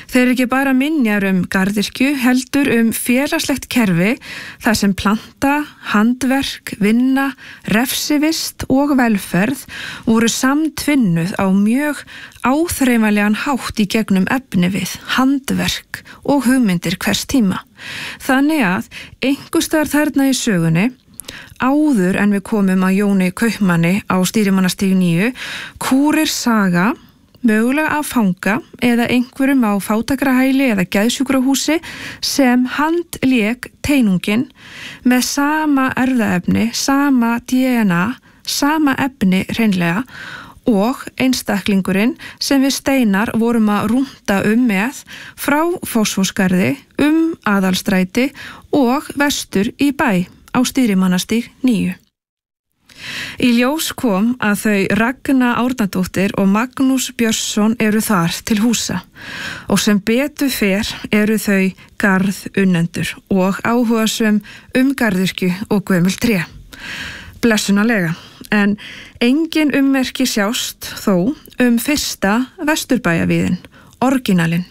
Þeir eru ekki bara minjar garðyrkju, heldur félagslegt kerfi þar sem planta, handverk, vinna, refsivist og velferð voru samtvinnuð á mjög áþreifanlegan hátt í gegnum efnivið, handverk og hugmyndir hvers tíma. Þannig að einhvers staðar þarna í sögunni, áður en við komum að Jóni kaupmanni á Stýrimannastíg 9, kúrir saga, mögulega af fanga eða einhverjum á fátakrahæli eða geðsjúkrahúsi sem handlék teinunginn með sama erfðaefni, sama DNA, sama efni hreinlega og einstaklingurinn sem við Steinar vorum að rúnda með frá Fossvogsgarði Aðalstræti og vestur í bæ á Stýrimannastíg 9. Í ljós kom að þau Ragna Árnadóttir og Magnús Björnsson eru þar til húsa og sem betur fer eru þau garðunnendur og áhugasöm garðyrkju og gömul tré. Blessunarlega, en engin ummerki sjást þó fyrsta Vesturbæjavíðin, orginalinn.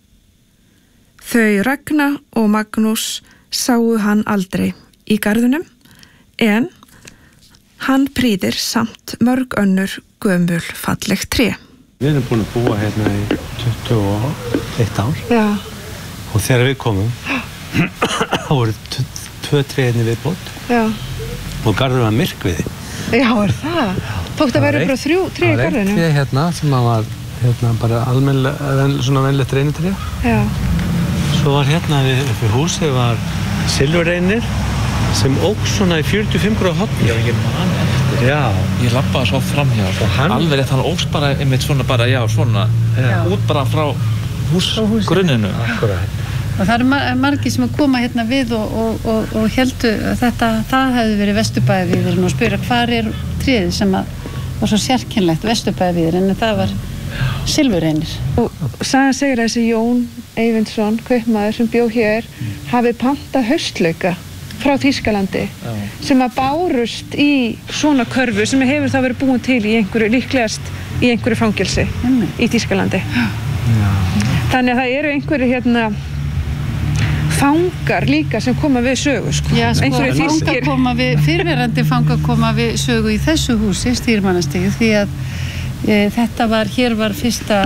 Þau Ragna og Magnús sáu hann aldrei í garðunum, en hann prýðir samt mörg önnur gömul falleg tré. Við erum búin að búa hérna í 21 ár. Já. Og þegar við komum, þá voru 2 tré hérna í viðbót. Já. Og garður var myrkviði. Já, það? Tókst að vera bara 3 tré í garðinu? Það var 1 tré hérna sem var bara almennilega, svona venlegt reynitré. Já. Svo var hérna við húsið var silfurreynir sem óks svona í 45 gráðu horni. Já, ég man eftir. Já. Ég labbaði svo framhjá. Alveg rétt, hann óks bara einmitt svona bara, svona út bara frá húsgrunninu. Akkurat. Og það eru margir sem að koma hérna við og heldu að það hefði verið Vesturbæjavíðurinn og spyrja hvar tréð sem var svo sérkennlegt Vesturbæjavíðurinn, en það var silfurreynir. Og sagan segir að þessi Jón Eyvindsson, kaupmaður sem bjó hér, hafi pantað haustlauka frá Þýskalandi sem að bárust í svona körfu sem hefur þá verið búin til í líklegast í einhverju fangelsi í Þýskalandi. Þannig að það eru einhverju fangar líka sem koma við sögu, sko. Já, fyrrverandi fangar koma við sögu í þessu húsi, Stýrimannastíg, því að hér var fyrsta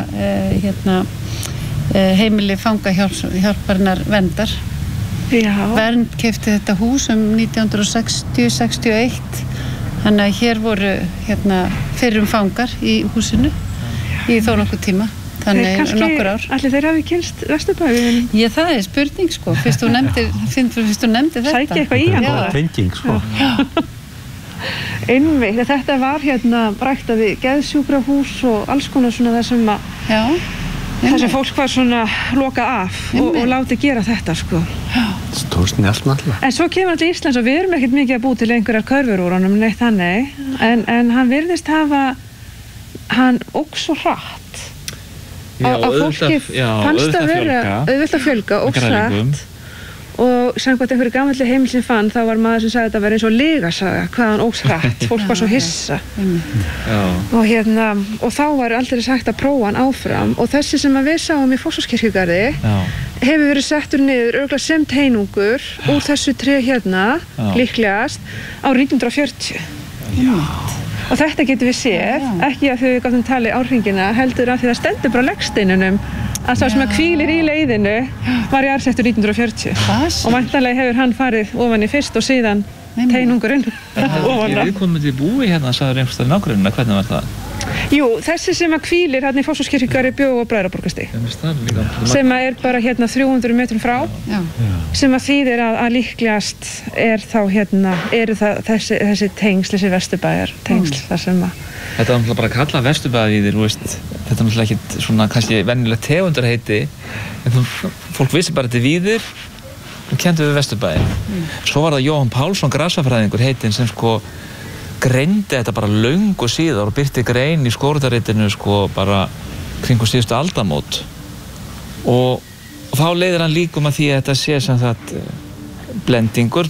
heimili fangahjálparinnar verndar. Já. Vernd keypti þetta hús 1960-61, þannig að hér voru fyrrum fangar í húsinu í þó nokkuð tíma, þannig nokkur ár. Allir þeir hafi kynnst Vesturbæjavíðinum? Já, það er spurning, sko, fyrst þú nefndi þetta. Sækja eitthvað í hann. Það var tenging, sko. Einmitt, þetta var ræktað við geðsjúkrahús og alls konar svona þar sem fólk var svona lokað af og látið gera þetta, sko. Stórsnjallt náttúrulega. En svo kemur hann til Íslands og við erum ekkert mikið að búa til einhverjar körfur úr honum, neitt þannig, en hann virðist hann óx svo hratt. Að fólki fannst að vera auðvelt að fjölga, óx hratt. Og samkvæmt einhverju gamalli heimil sem fann, þá var maður sem sagði að þetta var eins og lygasaga, hvað hann óx hratt, fólk var svo hissa. Og þá var aldrei sagt að prófa hann áfram, og þessi sem við sáum í Fossvogskirkjugarði hefur verið settur niður örugglega sem teinungur úr þessu tré líklegast á 1940. Og þetta getum við séð, ekki að þau gátum talið árhringina, heldur að því það stendur bara á legsteinunum að sá sem að hvílir í leiðinu var jarðsettur 1940. Og væntanlega hefur hann farið ofan í fyrst og síðan teinungurinn ofan á. Er viðkomandi búi hérna, sagður einhverstað nágrunna, hvernig var það? Jú, þessi sem að hvílir hérna í Fossvogskirkjugarði bjó á Bræðraborgarstíg, sem að bara 300 metrum frá, sem að þýðir að líklegast eru þessi tengsl, þessi Vesturbæjar tengsl, þar sem að Þetta er náttúrulega bara að kalla Vesturbæjavíðir, þetta er náttúrulega ekkert svona kannski venjulegt tegundarheiti, en fólk vissi bara þetta er víðir og kenndu við Vesturbæjar. Svo var það Jóhann Pálsson, grasafræðingur heitinn, sem greindi þetta bara löngu síðar og birti grein í skógræktarritinu bara kringum síðustu aldamót. Og þá leiðir hann líkum að því að þetta sé sem sagt blendingur,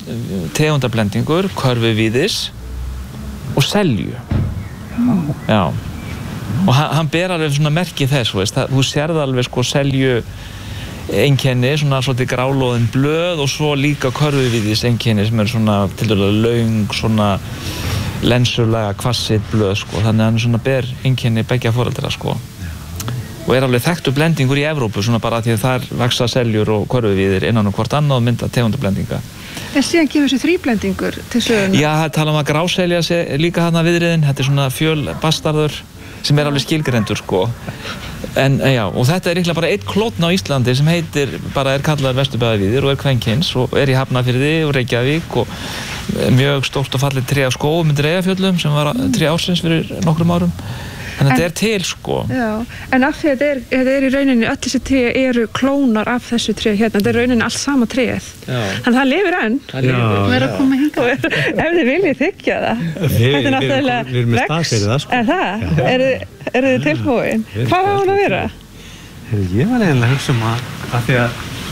tegundarblendingur, körfuvíðis og selju. Já. og hann ber alveg svona merki þess, þú sérð alveg sko selju einkenni, svona svolítið grálóðin blöð og svo líka körfuvíðis einkenni sem svona tildulega löng, svona lensulega kvassitt blöð sko, þannig að hann svona ber einkenni beggja foreldra sko. Og alveg þekktur blendingur í Evrópu, svona bara því að þar vaxa seljur og körfuvíðir innan hvort annað og mynda tegundablendinga. En síðan kemur þessi þríblendingur til söguna? Já, það tala að gráselja líka þarna viðriðin, þetta svona fjölbastarður sem alveg skilgreindur sko. En já, og þetta líklega bara einn klónn á Íslandi sem kallaður Vesturbæjarvíðir og kvenkins og í Hafnarfirði og Reykjavík og mjög stórt og fallið tré á skógum undir Eyjafjöllum sem var tré ársins fyrir nokkrum árum. Þannig að þetta til sko. Já, en af því að þetta í rauninni, öll þessi tré eru klónar af þessu tré hérna, þetta í rauninni allt sama tréð. Þannig að það lifir enn. Það að koma hingað. Ef þið viljið þykja það. Við erum með staðsverið það sko. En það? Eru þið tilbúin? Hvað á hún að vera? Ég var eiginlega að hugsa að því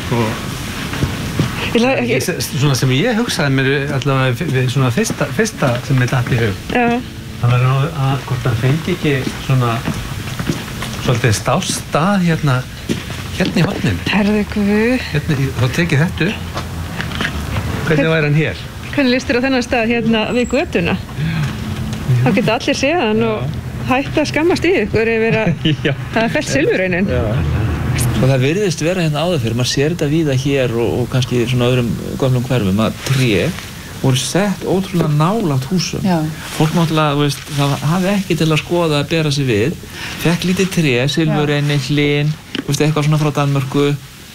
að svona sem ég hugsaði mér allavega við svona fyrsta sem mér datt í hug. Já. Það var að hvort hann fengi ekki svona svolítið stað hérna í horninu. Herðu guð. Þá tekið þetta upp. Hvernig væri hann hér? Hvernig líst þér á þennan stað hérna við götuna? Þá geta allir séð hann og hætta að skammast í ykkur yfir að það fellt silfurraunin. Og það virðist vera hérna áður fyrir, maður sér þetta víða hér og kannski svona öðrum gömlum hverfum að tré voru sett ótrúlega nálægt húsum. Já. Fólk náttúrulega, það hafði ekki til að skoða að bera sig við. Fekk lítið tré, silfurreini, hlyn, eitthvað svona frá Danmörku,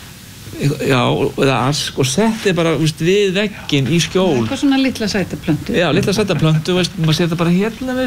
eða ask og setti bara við vegginn í skjól. Eitthvað svona litla sætaplöntu. Já, litla sætaplöntu, maður sér þetta bara hérna,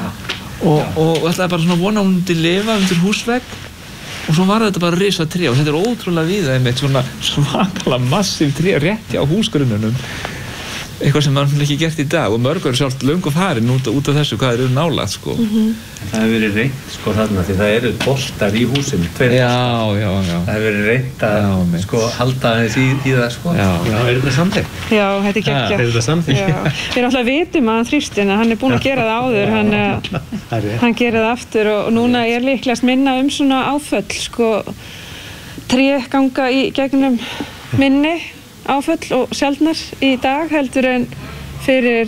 og ætlaði bara svona vona hún til lifa undir húsvegg. Og svo var þetta bara risa tré og þetta ótrúlega víða einmitt svona svakalega massív tré rétt á húsgrunnunum. Eitthvað sem maður ekki gert í dag og mörg eru sjálft löngu farin út af þessu hvað eru nálægt sko. Það hefur verið reynt sko þarna því það eru boltar í húsinu. Já. Það hefur verið reynt að sko halda aðeins í það sko. Já, þetta samþykkt? Já, þetta geggjað. Þetta samþykkt? Við náttúrulega vitum að hann þrýstin að hann búinn að gera það áður, hann gerir það aftur og núna líklegast minna svona áföll sko, tré ganga í gegnum minni áföll og sjaldnar í dag heldur en fyrir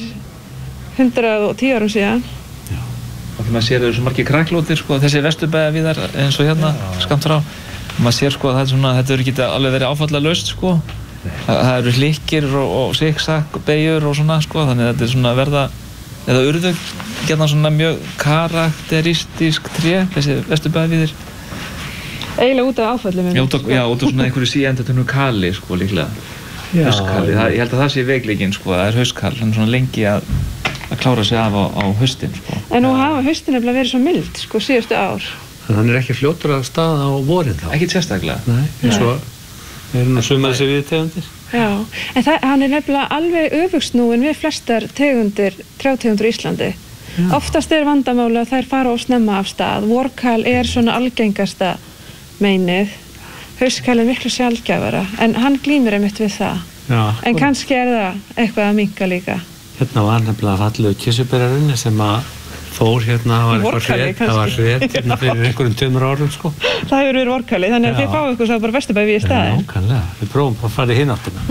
110 árum síðan. Já. Og því maður sér þau svo margir kræklótir sko, þessi Vesturbæjarvíðar eins og hérna skammt frá. Maður sér sko að þetta eru ekki alveg verið áfallalaust sko. Það eru hlykkir og siksak beygjur og svona sko, þannig að þetta er svona verða eða urðu geta svona mjög karakteristísk tré, þessi Vesturbæjarvíðir. Eiginlega út af áföllum. Já, út af svona einhverju síendatönu kali sko líklega. Haustkali, ég held að það sé veikleikinn sko, það er hauskall, hann er svona lengi að klára sig af á haustin sko. En nú hafa haustin nefnilega verið svo mild sko síðustu ár. Þannig hann er ekki fljótur af stað á vorin þá? Ekki sérstaklega. Nei, eins og við erum nú sumar þessi viðtegundir. Já, en hann er nefnilega alveg öfugsnúinn við flestar trjátegundur í Íslandi. Já. Oftast er vandamáli að þær fara of snemma af stað. Vorkal er svona algengasta meinið. Hauskal er miklu sjaldgæfara, en hann glímir einmitt við það. Já. En kannski er það eitthvað að minnka líka. Hérna var nefnilega fallegu kirsuberjarunni sem að fór hérna, það var hret hérna fyrir einhverjum 200 árum sko. Það hefur verið vorkali, þannig að þið fáið ykkur svo bara Vesturbæjarvíð í staðinn. Já, nákvæmlega, við prófum að fara í hinn áttina.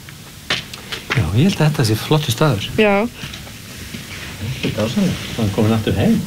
Já, ég held að þetta sé flottur staður. Já. Þetta er ásanlega, það er komin aftur heim.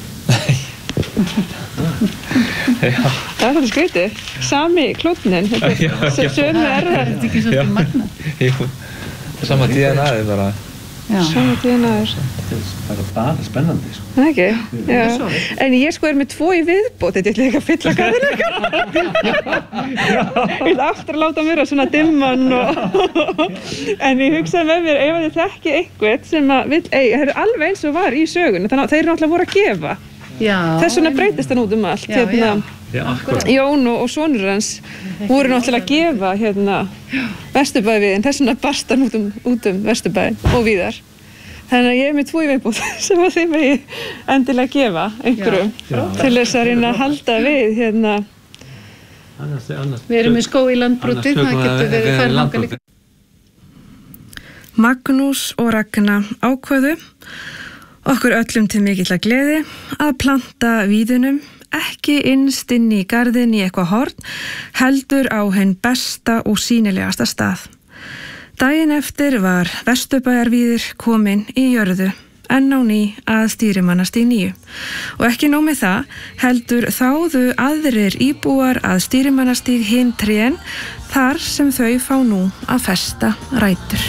Það er þetta skrítið, sami klónnin, sömu erðar. Þetta er ekki svolítið magna. Jú, sama DNA-ið bara. Sama DNA-ið. Það er bara spennandi. Það ekki? Já. En ég sko er með 2 í viðbót, þetta er ekki að fylla garðinu eitthvað. Ég vil aftur að láta mér að svona dimman en ég hugsaði með mér, ef þið þekki einhvern sem að vill, það er alveg eins og var í sögunni, þannig að þeir eru náttúrulega voru að gefa. Þess vegna breytist hann út um allt. Jón og sonur hans voru náttúrulega að gefa hérna Vesturbæjarvíðin, þess vegna barst hann út um Vesturbæinn og víðar. Þannig að ég er með 2 í viðbót sem að þið megi endilega gefa einhverjum til þess að reyna að halda við hérna. Við erum með skóg í landbroti, það getur verið færðanga líka. Magnús og Ragna ákváðu okkur öllum til mikilla gleði að planta víðunum ekki innst inn í garðin í eitthvað horn, heldur á hinn besta og sýnilegasta stað. Daginn eftir var Vesturbæjarvíðir kominn í jörðu, enn á ný að Stýrimannastíg 9. Og ekki nóg með það, heldur þáðu aðrir íbúar að Stýrimannastíg hin trén, þar sem þau fá nú að festa rætur.